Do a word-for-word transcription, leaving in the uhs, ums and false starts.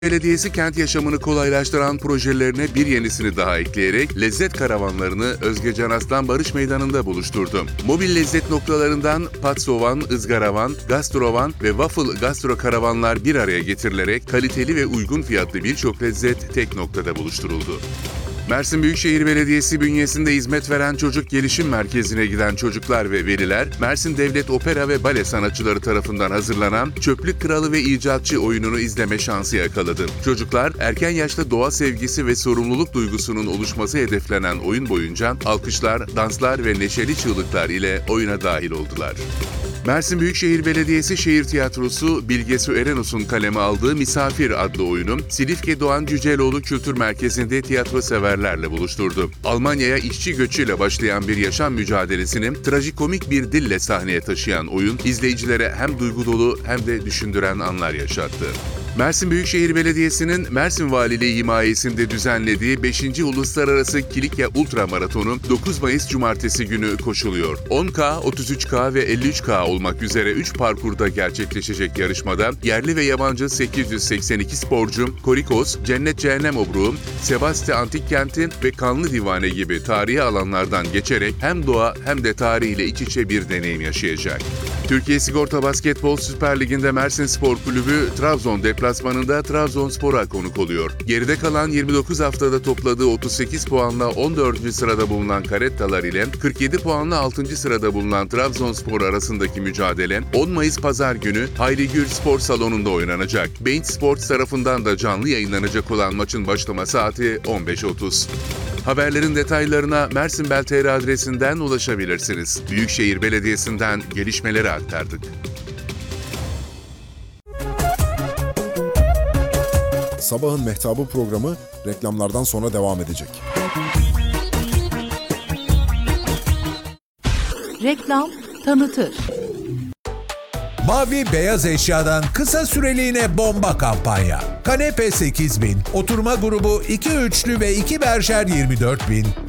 Belediyesi kent yaşamını kolaylaştıran projelerine bir yenisini daha ekleyerek lezzet karavanlarını Özgecan Aslan Barış Meydanı'nda buluşturdu. Mobil lezzet noktalarından Patsovan, ızgaravan, gastrovan ve waffle gastro karavanlar bir araya getirilerek kaliteli ve uygun fiyatlı birçok lezzet tek noktada buluşturuldu. Mersin Büyükşehir Belediyesi bünyesinde hizmet veren Çocuk Gelişim Merkezi'ne giden çocuklar ve veliler, Mersin Devlet Opera ve Bale sanatçıları tarafından hazırlanan Çöplük Kralı ve İcatçı oyununu izleme şansı yakaladı. Çocuklar, erken yaşta doğa sevgisi ve sorumluluk duygusunun oluşması hedeflenen oyun boyunca alkışlar, danslar ve neşeli çığlıklar ile oyuna dahil oldular. Mersin Büyükşehir Belediyesi Şehir Tiyatrosu, Bilge Su Erenos'un kaleme aldığı Misafir adlı oyunu, Silifke Doğan Cüceloğlu Kültür Merkezi'nde tiyatro severlerle buluşturdu. Almanya'ya işçi göçüyle başlayan bir yaşam mücadelesini trajikomik bir dille sahneye taşıyan oyun, izleyicilere hem duygu dolu hem de düşündüren anlar yaşattı. Mersin Büyükşehir Belediyesi'nin Mersin Valiliği himayesinde düzenlediği beşinci Uluslararası Kilikya Ultra Maratonu dokuz Mayıs Cumartesi günü koşuluyor. on K, otuz üç K ve elli üç K olmak üzere üç parkurda gerçekleşecek yarışmada yerli ve yabancı sekiz yüz seksen iki sporcu, Korikos, Cennet Cehennem Obruğu, Sebasti Antik Kenti ve Kanlı Divane gibi tarihi alanlardan geçerek hem doğa hem de tarihiyle iç içe bir deneyim yaşayacak. Türkiye Sigorta Basketbol Süper Ligi'nde Mersin Spor Kulübü Trabzon deplasmanında Trabzonspor'a konuk oluyor. Geride kalan yirmi dokuz haftada topladığı otuz sekiz puanla on dördüncü sırada bulunan Karettalar ile kırk yedi puanla altıncı sırada bulunan Trabzonspor arasındaki mücadele on Mayıs Pazar günü Hayri Gür Spor Salonu'nda oynanacak. Bein Sports tarafından da canlı yayınlanacak olan maçın başlama saati on beş otuz. Haberlerin detaylarına Mersin Bel T R adresinden ulaşabilirsiniz. Büyükşehir Belediyesi'nden gelişmeleri aktardık. Sabahın Mehtabı programı reklamlardan sonra devam edecek. Reklam tanıtır. Mavi Beyaz Eşya'dan kısa süreliğine bomba kampanya. Kanepe sekiz bin, oturma grubu iki üçlü ve iki berjer yirmi dört bin,